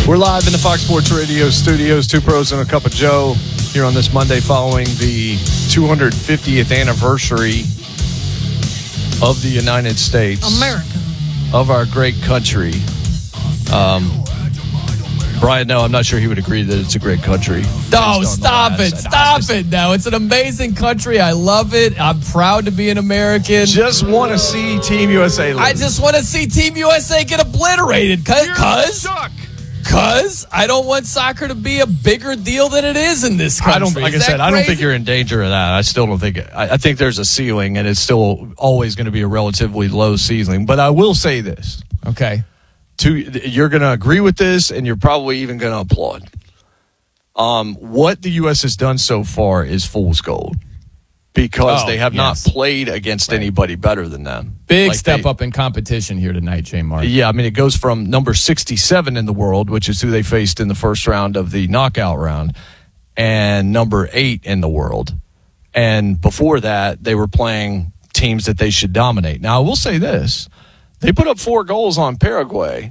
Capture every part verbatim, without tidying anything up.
We're live in the Fox Sports Radio studios, two pros and a cup of Joe, here on this Monday following the two hundred fiftieth anniversary of the United States. America. Of our great country. Um, Brian, no, I'm not sure he would agree that it's a great country. No, stop it. Stop it now. It's an amazing country. I love it. I'm proud to be an American. Just want to see Team U S A lose. I just want to see Team U S A get obliterated. Cause, Because I don't want soccer to be a bigger deal than it is in this country. I don't, like I said, I don't think you're in danger of that. I still don't think. I, I think there's a ceiling, and it's still always going to be a relatively low ceiling. But I will say this. Okay. To, you're going to agree with this, and you're probably even going to applaud. Um, what the U S has done so far is fool's gold. Because oh, they have yes. not played against right. anybody better than them. Big like step they, up in competition here tonight, J. Mark. Yeah, I mean, it goes from number sixty-seven in the world, which is who they faced in the first round of the knockout round, and number eight in the world. And before that, they were playing teams that they should dominate. Now, I will say this. They put up four goals on Paraguay,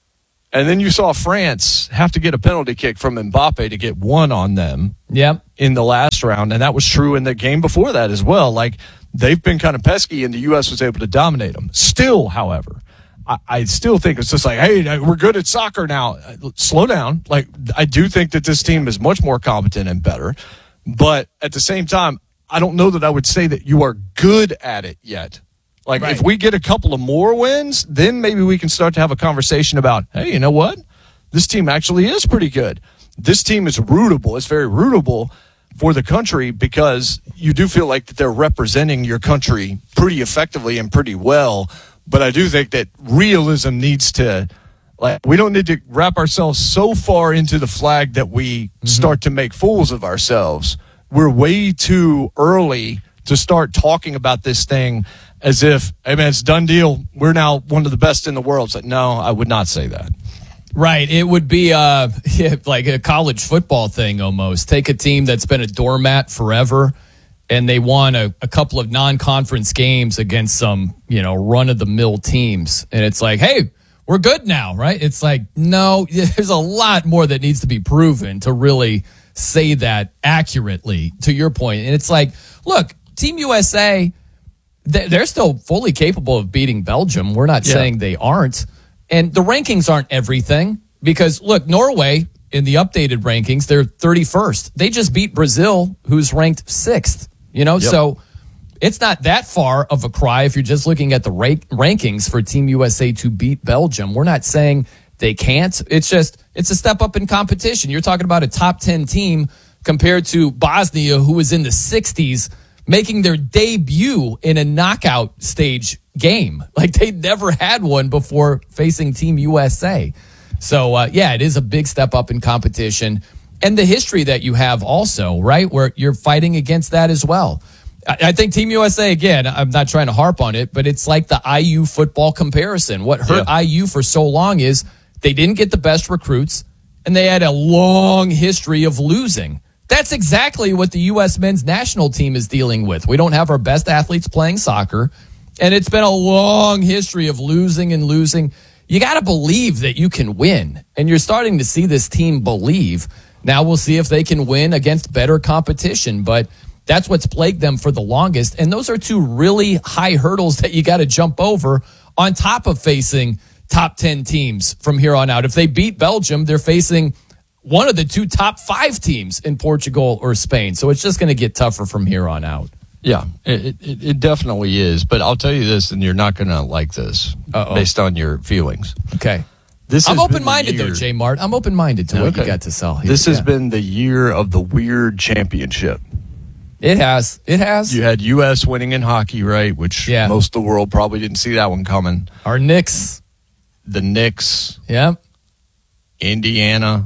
and then you saw France have to get a penalty kick from Mbappe to get one on them. Yep. In the last round, and that was true in the game before that as well. Like, they've been kind of pesky, and the U S was able to dominate them. Still, however, I, I still think it's just like, hey, we're good at soccer now. Slow down. Like, I do think that this team is much more competent and better, but at the same time, I don't know that I would say that you are good at it yet. Like, right. If we get a couple of more wins, then maybe we can start to have a conversation about, hey, you know what? This team actually is pretty good. This team is rootable. It's very rootable for the country because you do feel like that they're representing your country pretty effectively and pretty well. But I do think that realism needs to, like, we don't need to wrap ourselves so far into the flag that we mm-hmm. start to make fools of ourselves. We're way too early to start talking about this thing as if, hey, man, it's a done deal. We're now one of the best in the world. It's like, no, I would not say that. Right. It would be uh, like a college football thing almost. Take a team that's been a doormat forever, and they won a, a couple of non-conference games against some, you know, run-of-the-mill teams. And it's like, hey, we're good now, right? It's like, no, there's a lot more that needs to be proven to really say that accurately, to your point. And it's like, look, Team U S A, they're still fully capable of beating Belgium. We're not yeah. saying they aren't. And the rankings aren't everything because, look, Norway, in the updated rankings, they're thirty-first. They just beat Brazil, who's ranked sixth. You know, yep. So it's not that far of a cry if you're just looking at the rank- rankings for Team U S A to beat Belgium. We're not saying they can't. It's just it's a step up in competition. You're talking about a top ten team compared to Bosnia, who was in the sixties, making their debut in a knockout stage game. Like, they never had one before facing Team U S A. So, uh, yeah, it is a big step up in competition. And the history that you have also, right, where you're fighting against that as well. I, I think Team U S A, again, I'm not trying to harp on it, but it's like the I U football comparison. What hurt yeah. I U for so long is they didn't get the best recruits, and they had a long history of losing. That's exactly what the U S men's national team is dealing with. We don't have our best athletes playing soccer, and it's been a long history of losing and losing. You got to believe that you can win, and you're starting to see this team believe. Now we'll see if they can win against better competition, but that's what's plagued them for the longest, and those are two really high hurdles that you got to jump over on top of facing top ten teams from here on out. If they beat Belgium, they're facing one of the two top five teams in Portugal or Spain. So it's just going to get tougher from here on out. Yeah, it, it, it definitely is. But I'll tell you this, and you're not going to like this Uh-oh. based on your feelings. Okay. This I'm open-minded, though, J. Mart. I'm open-minded to okay. what you got to sell here. This yeah. has been the year of the weird championship. It has. It has. You had U S winning in hockey, right? Which yeah. most of the world probably didn't see that one coming. Our Knicks. The Knicks. Yep. Indiana.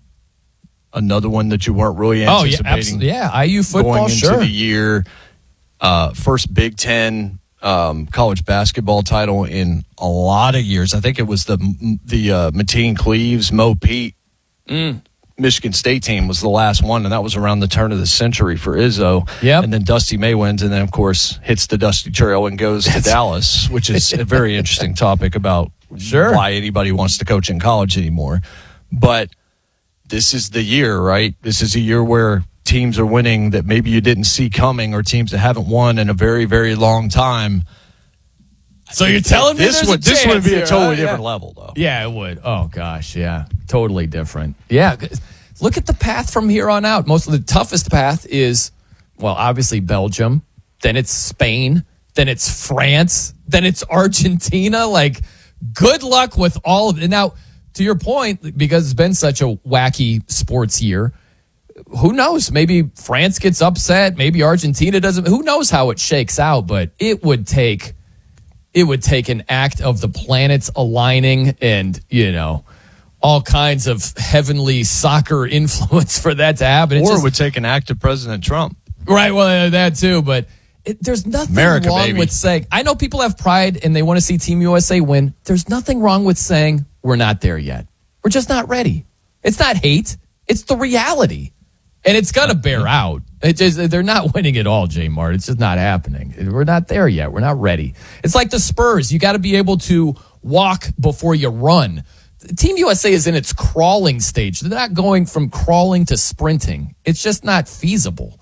Another one that you weren't really anticipating. Oh, yeah, absolutely. Yeah, I U football, going into sure. the year. Uh, first Big Ten um, college basketball title in a lot of years. I think it was the the uh, Mateen Cleaves, Mo Pete, mm. Michigan State team was the last one, and that was around the turn of the century for Izzo. Yep. And then Dusty May wins, and then, of course, hits the Dusty Trail and goes to Dallas, which is a very interesting topic about sure. why anybody wants to coach in college anymore. But this is the year, right? This is a year where teams are winning that maybe you didn't see coming, or teams that haven't won in a very, very long time. So you're telling me this there's would a this chance would be here, a totally huh? different yeah. level, though. Yeah, it would. Oh gosh, yeah, totally different. Yeah, look at the path from here on out. Most of the toughest path is, well, obviously Belgium, then it's Spain, then it's France, then it's Argentina. Like, good luck with all of it. Now, to your point, because it's been such a wacky sports year, who knows? Maybe France gets upset. Maybe Argentina doesn't. Who knows how it shakes out? But it would take, it would take an act of the planets aligning and, you know, all kinds of heavenly soccer influence for that to happen. It Or just, it would take an act of President Trump. right, well, that too. But it, there's nothing America, wrong baby. with saying, I know people have pride and they want to see Team U S A win. There's nothing wrong with saying we're not there yet. We're just not ready. It's not hate. It's the reality. And it's going to bear out. It just, they're not winning at all, J Mart. It's just not happening. We're not there yet. We're not ready. It's like the Spurs. You got to be able to walk before you run. Team U S A is in its crawling stage. They're not going from crawling to sprinting. It's just not feasible.